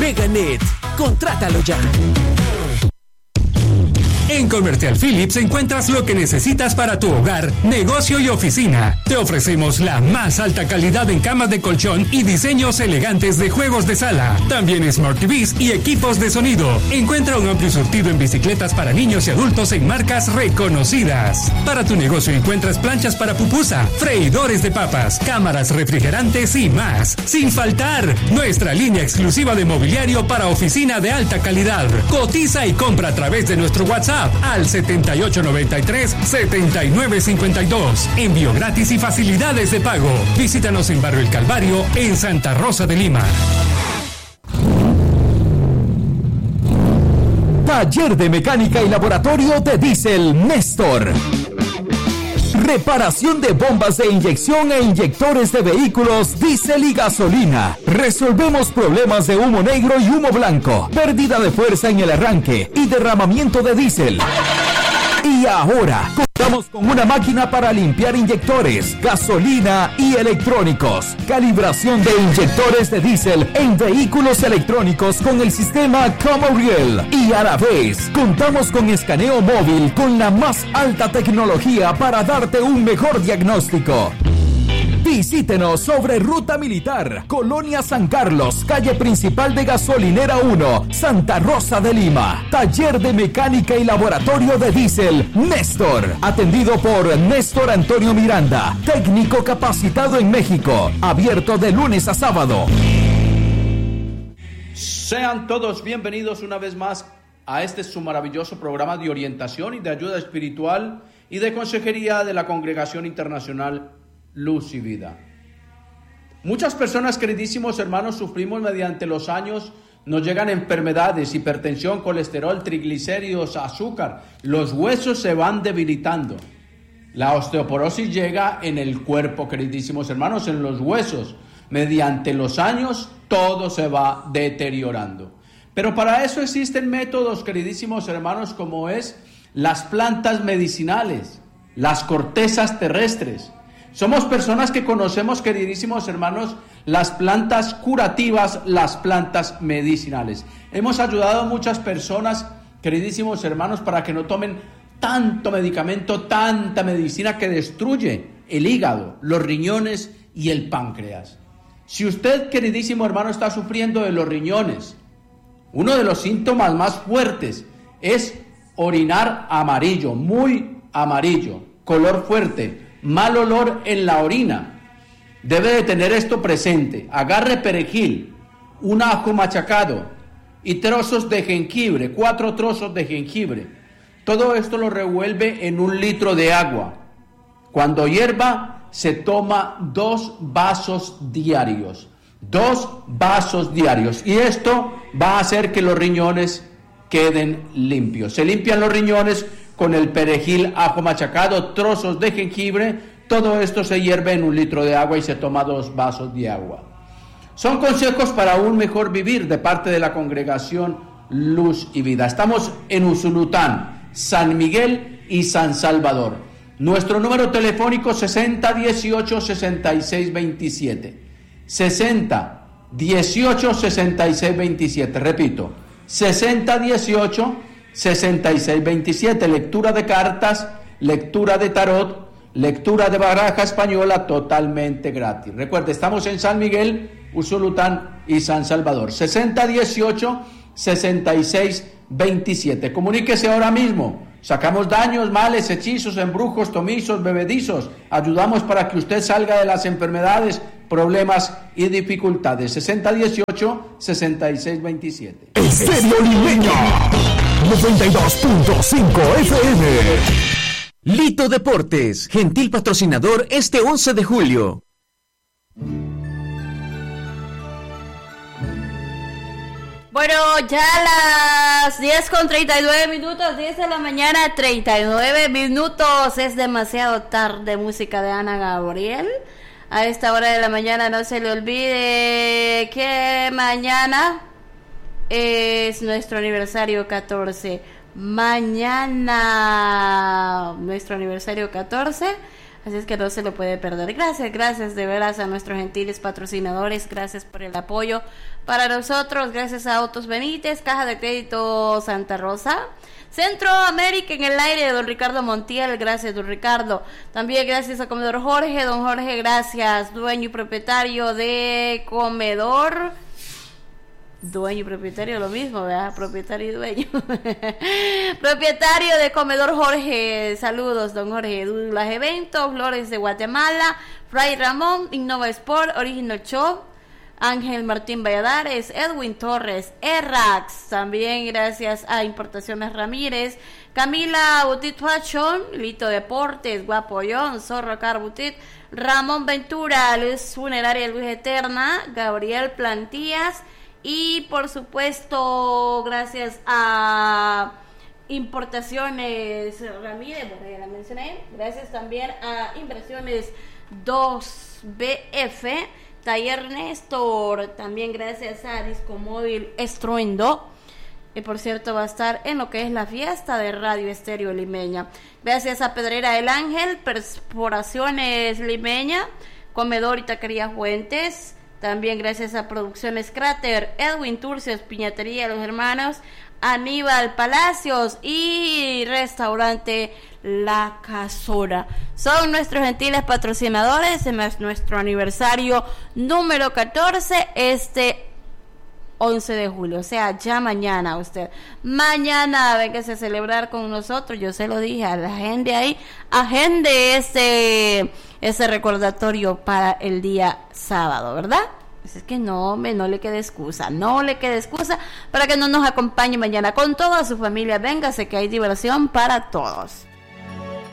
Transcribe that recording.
MegaNet. Contrátalo ya. En Comercial Philips encuentras lo que necesitas para tu hogar, negocio y oficina. Te ofrecemos la más alta calidad en camas de colchón y diseños elegantes de juegos de sala. También Smart TVs y equipos de sonido. Encuentra un amplio surtido en bicicletas para niños y adultos en marcas reconocidas. Para tu negocio encuentras planchas para pupusa, freidores de papas, cámaras refrigerantes y más. Sin faltar, nuestra línea exclusiva de mobiliario para oficina de alta calidad. Cotiza y compra a través de nuestro WhatsApp al 7893-7952. Envío gratis y facilidades de pago. Visítanos en Barrio El Calvario, en Santa Rosa de Lima. Taller de Mecánica y Laboratorio de Diésel Néstor. Reparación de bombas de inyección e inyectores de vehículos diésel y gasolina. Resolvemos problemas de humo negro y humo blanco, pérdida de fuerza en el arranque y derramamiento de diésel. Y ahora contamos con una máquina para limpiar inyectores, gasolina y electrónicos. Calibración de inyectores de diésel en vehículos electrónicos con el sistema Comoriel. Y a la vez contamos con escaneo móvil con la más alta tecnología para darte un mejor diagnóstico. Visítenos sobre Ruta Militar, Colonia San Carlos, calle principal de Gasolinera 1, Santa Rosa de Lima. Taller de Mecánica y Laboratorio de Diésel Néstor, atendido por Néstor Antonio Miranda, técnico capacitado en México, abierto de lunes a sábado. Sean todos bienvenidos una vez más a este su maravilloso programa de orientación y de ayuda espiritual y de consejería de la Congregación Internacional Luz y Vida. Muchas personas, queridísimos hermanos, sufrimos mediante los años, nos llegan enfermedades, hipertensión, colesterol, triglicéridos, azúcar, los huesos se van debilitando. La osteoporosis llega en el cuerpo, queridísimos hermanos, en los huesos. Mediante los años todo se va deteriorando. Pero para eso existen métodos, queridísimos hermanos, como es las plantas medicinales, las cortezas terrestres. Somos personas que conocemos, queridísimos hermanos, las plantas curativas, las plantas medicinales. Hemos ayudado a muchas personas, queridísimos hermanos, para que no tomen tanto medicamento, tanta medicina que destruye el hígado, los riñones y el páncreas. Si usted, queridísimo hermano, está sufriendo de los riñones, uno de los síntomas más fuertes es orinar amarillo, muy amarillo, color fuerte, mal olor en la orina. Debe de tener esto presente. Agarre perejil, un ajo machacado y trozos de jengibre, 4 trozos de jengibre. Todo esto lo revuelve en 1 litro de agua. Cuando hierva, se toma 2 vasos diarios. 2 vasos diarios. Y esto va a hacer que los riñones queden limpios. Se limpian los riñones con el perejil, ajo machacado, trozos de jengibre. Todo esto se hierve en 1 litro de agua y se toma 2 vasos de agua. Son consejos para un mejor vivir de parte de la Congregación Luz y Vida. Estamos en Usulután, San Miguel y San Salvador. Nuestro número telefónico 6018-6627. 6018-6627. Repito, 6018-6627. Lectura de cartas, lectura de tarot, lectura de baraja española totalmente gratis. Recuerde, estamos en San Miguel, Usulután y San Salvador. 6018-6627. Comuníquese ahora mismo. Sacamos daños, males, hechizos, embrujos, tomizos, bebedizos. Ayudamos para que usted salga de las enfermedades, problemas y dificultades. 6018-6627. Estéreo Limeño 92.5 FM. Lito Deportes, gentil patrocinador este 11 de julio. Bueno, ya las 10:39, 10 de la mañana, 39 minutos. Es demasiado tarde. Música de Ana Gabriel. A esta hora de la mañana no se le olvide que mañana es nuestro aniversario 14. Mañana, nuestro aniversario 14. Así es que no se lo puede perder. Gracias de veras a nuestros gentiles patrocinadores, gracias por el apoyo para nosotros, gracias a Autos Benítez, Caja de Crédito Santa Rosa, Centroamérica en el aire de don Ricardo Montiel, gracias don Ricardo. También gracias a Comedor Jorge, don Jorge, gracias, dueño y propietario de Comedor. Dueño y propietario lo mismo, ¿verdad? Propietario y dueño. Propietario de Comedor Jorge, saludos don Jorge. Douglas Eventos, Flores de Guatemala, Fray Ramón, Innova Sport, Original Shop, Ángel Martín Valladares, Edwin Torres, Errax, también gracias a Importaciones Ramírez, Camila Butit Fashion, Lito Deportes, Guapo John, Zorro Car Butit, Ramón Ventura, Luz Funeraria Luz Eterna, Gabriel Plantías, y por supuesto gracias a Importaciones Ramírez, bueno, ya la mencioné, gracias también a Inversiones 2BF, Taller Néstor, también gracias a Disco Móvil Estruendo, y por cierto va a estar en lo que es la fiesta de Radio Estéreo Limeña. Gracias a Pedrera del Ángel, Perforaciones Limeña, Comedor y Taquería Fuentes. También gracias a Producciones Cráter, Edwin Turcios, Piñatería Los Hermanos, Aníbal Palacios y Restaurante La Casora. Son nuestros gentiles patrocinadores en nuestro aniversario número 14, 11 de julio, o sea, ya mañana usted. Mañana véngase a celebrar con nosotros, yo se lo dije a la gente ahí, agende ese recordatorio para el día sábado, ¿verdad? Es que no le quede excusa para que no nos acompañe mañana con toda su familia. Véngase que hay diversión para todos.